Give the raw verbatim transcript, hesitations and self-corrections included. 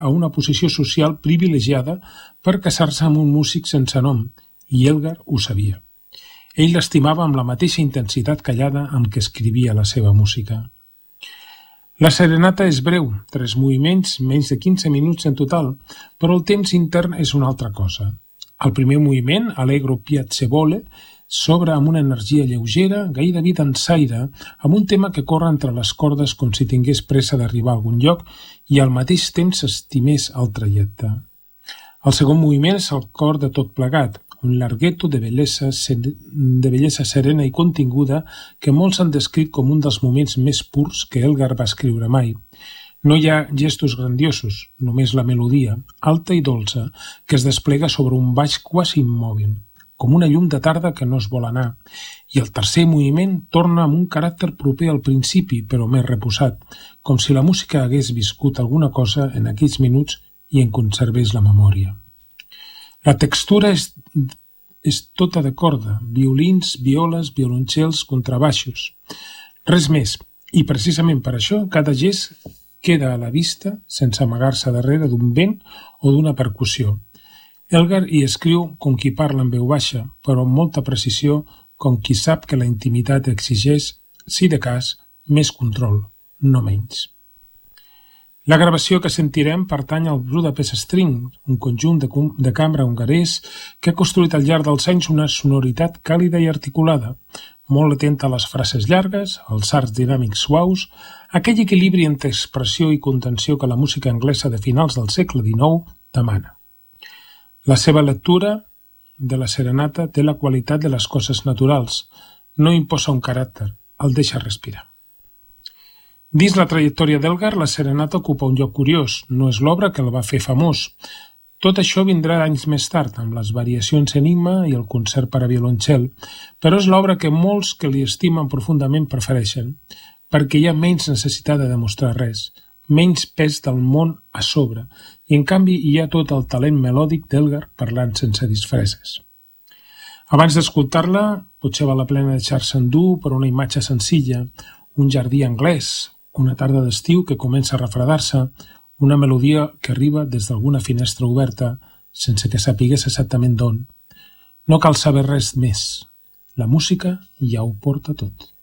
a una posició social privilegiada per casar-se amb un músic sense nom, i Elgar ho sabia. Ell l'estimava amb la mateixa intensitat callada amb què escrivia la seva música. La serenata és breu, tres moviments, menys de quinze minuts en total, però el temps intern és una altra cosa. El primer moviment, Allegro piacevole, s'obre amb una energia lleugera, gairebé dansaire, amb un tema que corre entre les cordes com si tingués pressa d'arribar a algun lloc i al mateix temps s'estimés el trajecte. El segon moviment és el cor de tot plegat, un larghetto de bellesa, de bellesa serena i continguda que molts han descrit com un dels moments més purs que Elgar va escriure mai. No hi ha gestos grandiosos, només la melodia, alta i dolça, que es desplega sobre un baix quasi immòbil, com una llum de tarda que no es vol anar, i el tercer moviment torna amb un caràcter proper al principi, però més reposat, com si la música hagués viscut alguna cosa en aquells minuts i en conservés la memòria. La textura és, és tota de corda, violins, violes, violoncels, contrabaixos. Res més, i precisament per això cada gest queda a la vista sense amagar-se darrere d'un vent o d'una percussió. Elgar hi escriu com qui parla en veu baixa, però amb molta precisió, com qui sap que la intimitat exigeix, si de cas, més control, no menys. La gravació que sentirem pertany al Budapest String, un conjunt de, de cambra hongarès que ha construït al llarg dels anys una sonoritat càlida i articulada, molt atenta a les frases llargues, als arcs dinàmics suaus, aquell equilibri entre expressió i contenció que la música anglesa de finals del segle dinou demana. La seva lectura de la serenata té la qualitat de les coses naturals, no imposa un caràcter, el deixa respirar. Dins la trajectòria d'Elgar, la serenata ocupa un lloc curiós, no és l'obra que el va fer famós. Tot això vindrà anys més tard, amb les variacions Enigma i el concert per a violoncel, però és l'obra que molts que li estimen profundament prefereixen, perquè hi ha menys necessitat de demostrar res, menys pes del món a sobre, i en canvi hi ha tot el talent melòdic d'Elgar parlant sense disfresses. Abans d'escoltar-la, potser val la pena deixar-se endur per una imatge senzilla, un jardí anglès, una tarda d'estiu que comença a refredar-se, una melodia que arriba des d'alguna finestra oberta sense que sapigués exactament d'on. No cal saber res més. La música ja ho porta tot.